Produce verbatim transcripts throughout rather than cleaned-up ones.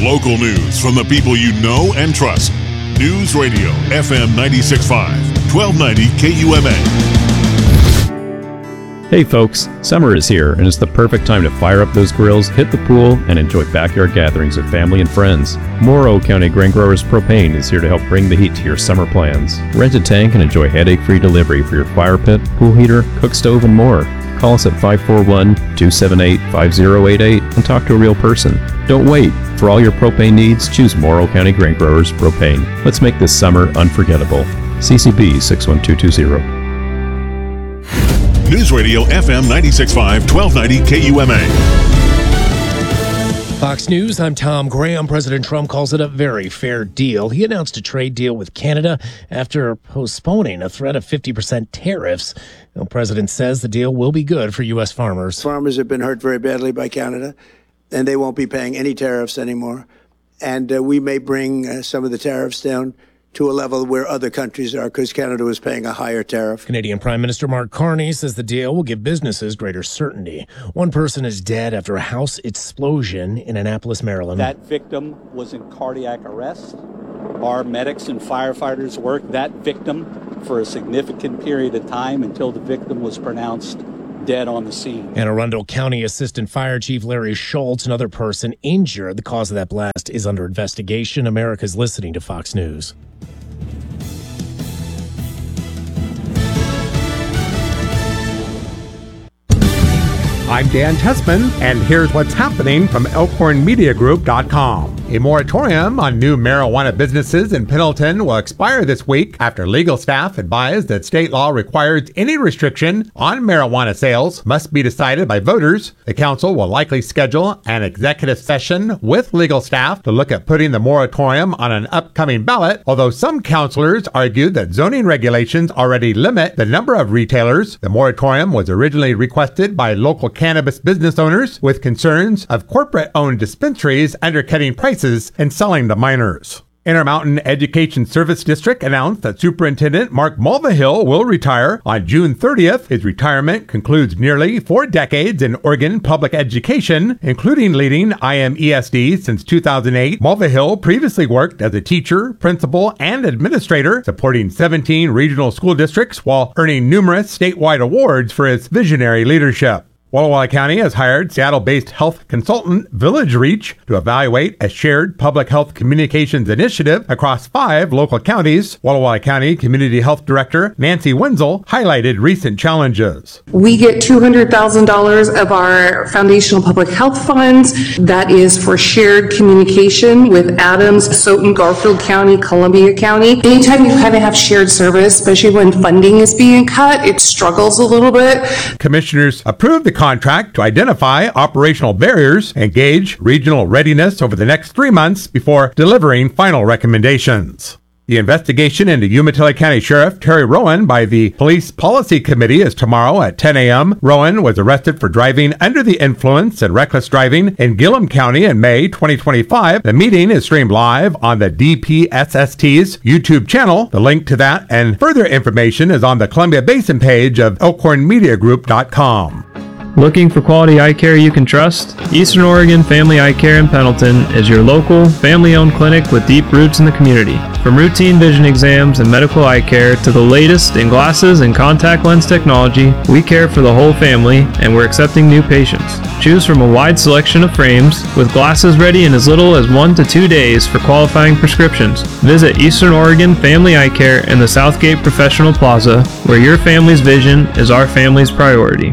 Local news from the people you know and trust. News Radio F M ninety-six point five, twelve ninety K U M A. Hey folks, summer is here and it's the perfect time to fire up those grills, hit the pool, and enjoy backyard gatherings with family and friends. Morrow County Grain Growers Propane is here to help bring the heat to your summer plans. Rent a tank and enjoy headache-free delivery for your fire pit, pool heater, cook stove, and more. Call us at five four one, two seven eight, five zero eight eight and talk to a real person. Don't wait. For all your propane needs, choose Morrow County Grain Growers Propane. Let's make this summer unforgettable. C C B six one two two zero. News Radio F M ninety-six point five, twelve ninety K U M A. Fox News, I'm Tom Graham. President Trump calls it a very fair deal. He announced a trade deal with Canada after postponing a threat of fifty percent tariffs. The president says the deal will be good for U S farmers. Farmers have been hurt very badly by Canada, and they won't be paying any tariffs anymore. And uh, we may bring uh, some of the tariffs down to a level where other countries are, because Canada was paying a higher tariff. Canadian Prime Minister Mark Carney says the deal will give businesses greater certainty. One person is dead after a house explosion in Annapolis, Maryland. That victim was in cardiac arrest. Our medics and firefighters worked that victim for a significant period of time until the victim was pronounced dead on the scene. Anne Arundel County Assistant Fire Chief Larry Schultz, another person injured. The cause of that blast is under investigation. America's listening to Fox News. I'm Dan Tessman, and here's what's happening from Elkhorn Media Group dot com. A moratorium on new marijuana businesses in Pendleton will expire this week after legal staff advised that state law requires any restriction on marijuana sales must be decided by voters. The council will likely schedule an executive session with legal staff to look at putting the moratorium on an upcoming ballot, although some councilors argued that zoning regulations already limit the number of retailers. The moratorium was originally requested by local cannabis business owners with concerns of corporate-owned dispensaries undercutting prices and selling to minors. Intermountain Education Service District announced that Superintendent Mark Mulvihill will retire on June thirtieth. His retirement concludes nearly four decades in Oregon public education, including leading I M E S D since two thousand eight. Mulvihill previously worked as a teacher, principal, and administrator, supporting seventeen regional school districts while earning numerous statewide awards for his visionary leadership. Walla Walla County has hired Seattle-based health consultant Village Reach to evaluate a shared public health communications initiative across five local counties. Walla Walla County Community Health Director Nancy Wenzel highlighted recent challenges. We get two hundred thousand dollars of our foundational public health funds. That is for shared communication with Adams, Stoughton, Garfield County, Columbia County. Anytime you kind of have shared service, especially when funding is being cut, it struggles a little bit. Commissioners approved the contract to identify operational barriers and gauge regional readiness over the next three months before delivering final recommendations. The investigation into Umatilla County Sheriff Terry Rowan by the Police Policy Committee is tomorrow at ten a.m. Rowan was arrested for driving under the influence and reckless driving in Gillum County in May twenty twenty-five. The meeting is streamed live on the D P S S T's YouTube channel. The link to that and further information is on the Columbia Basin page of Elkhorn Media Group dot com. Looking for quality eye care you can trust? Eastern Oregon Family Eye Care in Pendleton is your local, family-owned clinic with deep roots in the community. From routine vision exams and medical eye care to the latest in glasses and contact lens technology, we care for the whole family and we're accepting new patients. Choose from a wide selection of frames with glasses ready in as little as one to two days for qualifying prescriptions. Visit Eastern Oregon Family Eye Care in the Southgate Professional Plaza, where your family's vision is our family's priority.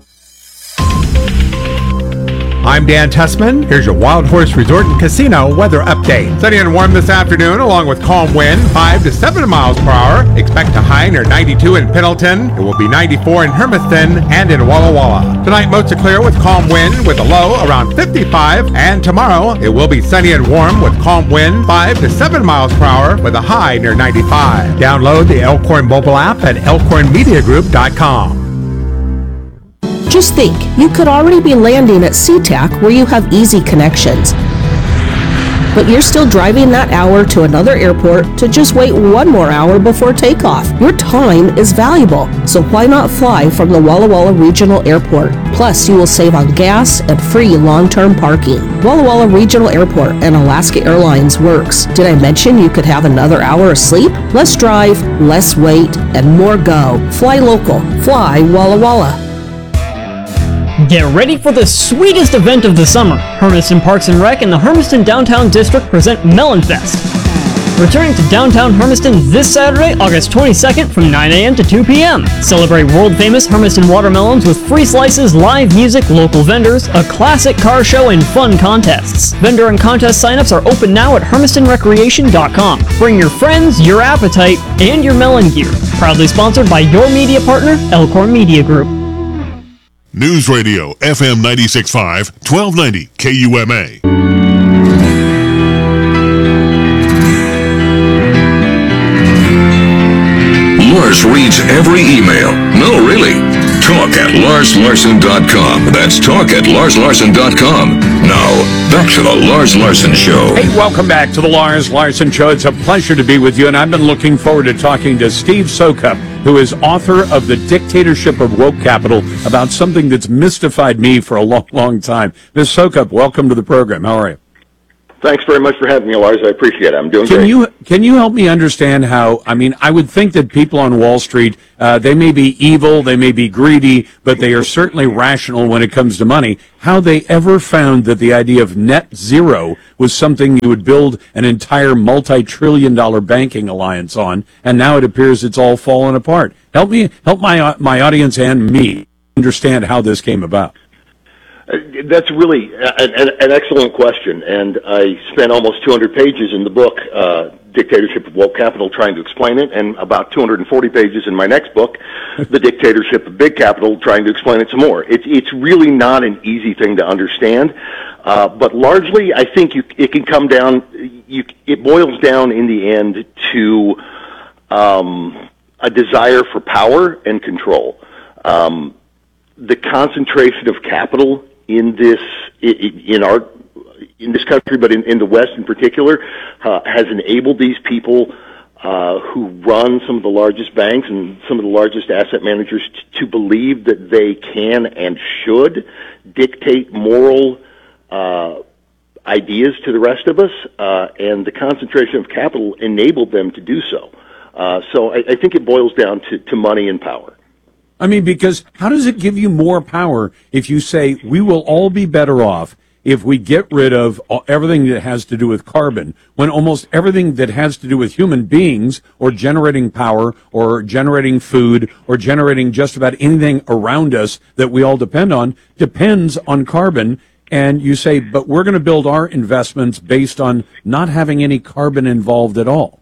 I'm Dan Tessman. Here's your Wild Horse Resort and Casino weather update. Sunny and warm this afternoon, along with calm wind, five to seven miles per hour. Expect a high near ninety-two in Pendleton. It will be ninety-four in Hermiston and in Walla Walla. Tonight, mostly clear with calm wind with a low around fifty-five. And tomorrow, it will be sunny and warm with calm wind, five to seven miles per hour with a high near ninety-five. Download the Elkhorn mobile app at Elkhorn Media Group dot com. Just think, you could already be landing at SeaTac where you have easy connections. but you're still driving that hour to another airport to just wait one more hour before takeoff. Your time is valuable, so why not fly from the Walla Walla Regional Airport? Plus, you will save on gas and free long-term parking. Walla Walla Regional Airport and Alaska Airlines works. Did I mention you could have another hour of sleep? Less drive, less wait, and more go. Fly local. Fly Walla Walla. Get ready for the sweetest event of the summer. Hermiston Parks and Rec and the Hermiston Downtown District present Melon Fest. Returning to downtown Hermiston this Saturday, August twenty-second from nine a.m. to two p.m. Celebrate world-famous Hermiston watermelons with free slices, live music, local vendors, a classic car show, and fun contests. Vendor and contest signups are open now at hermiston recreation dot com. Bring your friends, your appetite, and your melon gear. Proudly sponsored by your media partner, Elkhorn Media Group. News Radio F M ninety-six point five, twelve ninety K U M A. Lars reads every email. No, really. Talk at lars larson dot com. That's talk at lars larson dot com. Now, back to the Lars Larson Show. Hey, welcome back to the Lars Larson Show. It's a pleasure to be with you, and I've been looking forward to talking to Steve Sockup, who is author of The Dictatorship of Woke Capital, about something that's mystified me for a long, long time. Miz Sockup, welcome to the program. How are you? Thanks very much for having me, Lars. I appreciate it. I'm doing can great. You, can you help me understand how, I mean, I would think that people on Wall Street, uh, they may be evil, they may be greedy, but they are certainly rational when it comes to money. How they ever found that the idea of net zero was something you would build an entire multi-trillion dollar banking alliance on, and now it appears it's all fallen apart. Help me, help my, my audience and me understand how this came about. Uh, that's really an, an, an excellent question, and I spent almost two hundred pages in the book, uh, Dictatorship of Woke Capital, trying to explain it, and about two hundred forty pages in my next book, The Dictatorship of Big Capital, trying to explain it some more. It's, it's really not an easy thing to understand, uh, but largely I think you, it can come down, you, it boils down in the end to um, a desire for power and control. Um, the concentration of capital in this, in our, in this country, but in, in the West in particular, uh, has enabled these people uh, who run some of the largest banks and some of the largest asset managers t- to believe that they can and should dictate moral uh, ideas to the rest of us, uh, and the concentration of capital enabled them to do so. Uh, so I, I think it boils down to, to money and power. I mean, because how does it give you more power if you say we will all be better off if we get rid of everything that has to do with carbon, when almost everything that has to do with human beings or generating power or generating food or generating just about anything around us that we all depend on depends on carbon? And you say, but we're going to build our investments based on not having any carbon involved at all.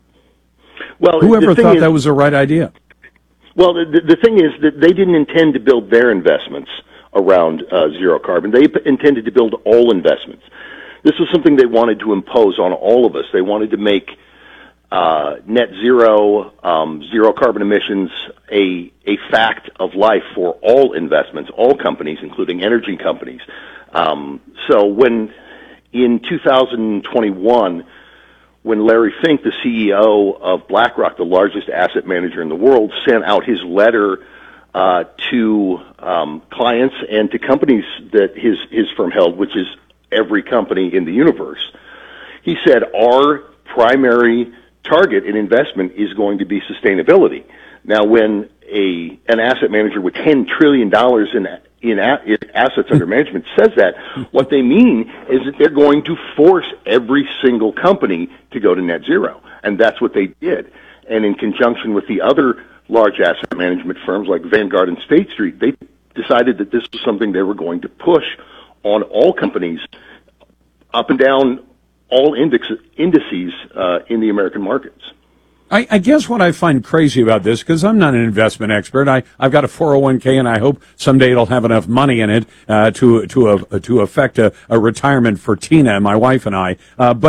Well, whoever thought is, that was the right idea? Well, the, the thing is that they didn't intend to build their investments around uh, zero carbon. They p- intended to build all investments. This was something they wanted to impose on all of us. They wanted to make uh, net zero, um, zero carbon emissions a a fact of life for all investments, all companies, including energy companies. Um, so when in two thousand twenty-one, when Larry Fink, the C E O of BlackRock, the largest asset manager in the world, sent out his letter uh, to um, clients and to companies that his, his firm held, which is every company in the universe, he said, our primary target in investment is going to be sustainability. Now, when a an asset manager with ten trillion dollars in in assets under management says that, what they mean is that they're going to force every single company to go to net zero. And that's what they did. And in conjunction with the other large asset management firms like Vanguard and State Street, they decided that this was something they were going to push on all companies up and down all index, indices uh, in the American markets. I, I guess what I find crazy about this, because I'm not an investment expert, I, I've got a four oh one k, and I hope someday it'll have enough money in it uh, to to uh, to affect a, a retirement for Tina, my wife and I. Uh, but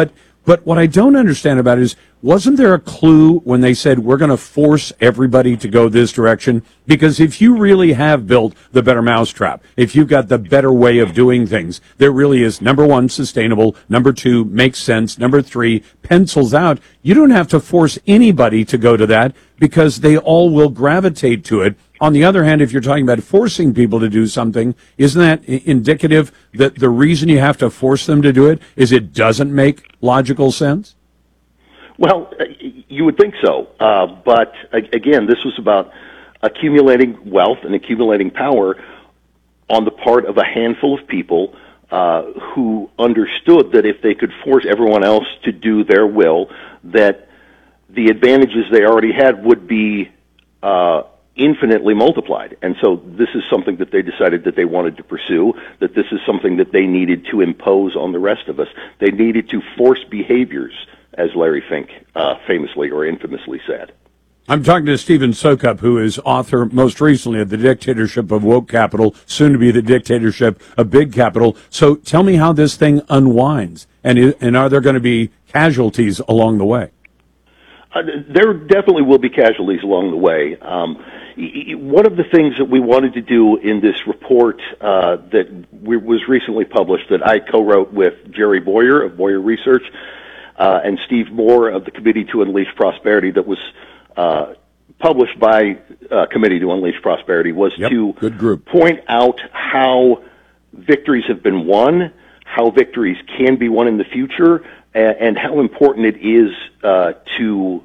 But what I don't understand about it is, wasn't there a clue when they said we're going to force everybody to go this direction? Because if you really have built the better mousetrap, if you've got the better way of doing things, there really is, number one, sustainable, number two, makes sense, number three, pencils out. You don't have to force anybody to go to that because they all will gravitate to it. On the other hand, if you're talking about forcing people to do something, isn't that indicative that the reason you have to force them to do it is it doesn't make logical sense? Well, you would think so. Uh, but again, this was about accumulating wealth and accumulating power on the part of a handful of people uh, who understood that if they could force everyone else to do their will, that the advantages they already had would be uh, infinitely multiplied. And so this is something that they decided that they wanted to pursue, that this is something that they needed to impose on the rest of us. They needed to force behaviors, as Larry Fink uh, famously or infamously said. I'm talking to Stephen Sokup, who is author most recently of The Dictatorship of Woke Capital, soon to be The Dictatorship of Big Capital. So tell me how this thing unwinds, and, and are there going to be casualties along the way? Uh, there definitely will be casualties along the way. Um, one of the things that we wanted to do in this report uh, that we, was recently published, that I co-wrote with Jerry Boyer of Boyer Research uh, and Steve Moore of the Committee to Unleash Prosperity, that was uh, published by uh, Committee to Unleash Prosperity, was yep, to good group. point out how victories have been won, how victories can be won in the future, and, and how important it is uh, to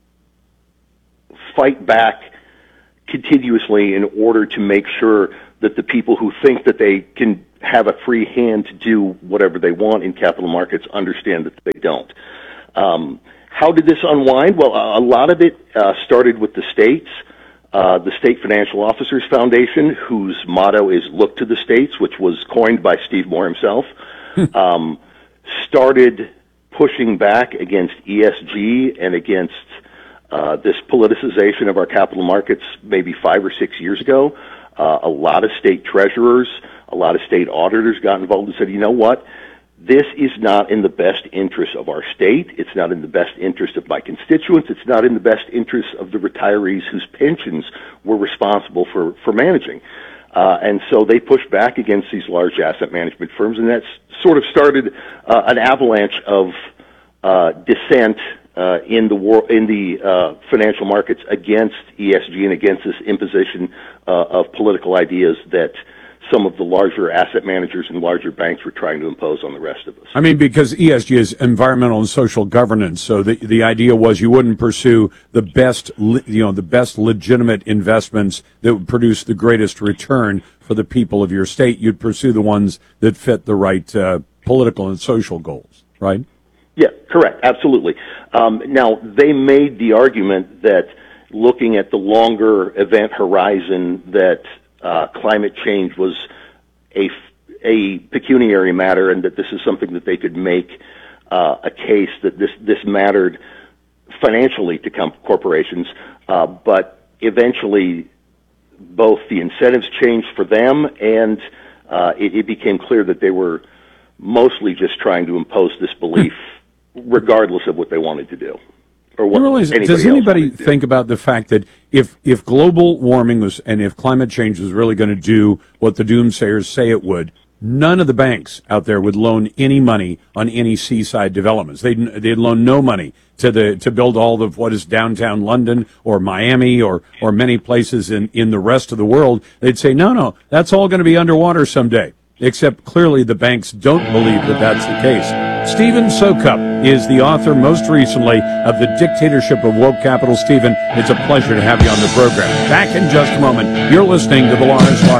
fight back continuously in order to make sure that the people who think that they can have a free hand to do whatever they want in capital markets understand that they don't. Um, how did this unwind? Well, a lot of it uh, started with the states. Uh, the State Financial Officers Foundation, whose motto is "Look to the States," which was coined by Steve Moore himself, um, started pushing back against E S G and against uh, this politicization of our capital markets maybe five or six years ago. Uh, a lot of state treasurers, a lot of state auditors got involved and said, you know what? This is not in the best interest of our state. It's not in the best interest of my constituents. It's not in the best interest of the retirees whose pensions we're responsible for, for managing. Uh, and so they pushed back against these large asset management firms, and that's sort of started uh, an avalanche of uh, dissent uh, in the war- in the uh, financial markets against E S G and against this imposition uh, of political ideas that some of the larger asset managers and larger banks were trying to impose on the rest of us. I mean, because E S G is environmental and social governance, so the the idea was you wouldn't pursue the best, you know, the best legitimate investments that would produce the greatest return for the people of your state. You'd pursue the ones that fit the right uh, political and social goals, right? Yeah, correct, absolutely. Um, now, they made the argument that looking at the longer event horizon, that Uh, climate change was a, a pecuniary matter, and that this is something that they could make uh, a case that this, this mattered financially to com- corporations. Uh, but eventually, both the incentives changed for them, and uh, it, it became clear that they were mostly just trying to impose this belief, regardless of what they wanted to do. Or what realize, anybody does anybody else think about the fact that if if global warming was, and if climate change was really going to do what the doomsayers say it would, none of the banks out there would loan any money on any seaside developments. They'd they'd loan no money to the to build all of what is downtown London or Miami or or many places in in the rest of the world. They'd say no, no, that's all going to be underwater someday. Except clearly the banks don't believe that that's the case. Stephen Sokup is the author most recently of The Dictatorship of Woke Capital. Stephen, it's a pleasure to have you on the program. Back in just a moment. You're listening to the Lars Larson